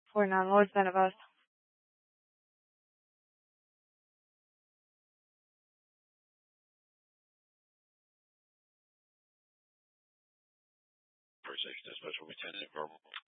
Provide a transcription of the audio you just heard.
for non-Lord's benefit. First Section Special Lieutenant Verbal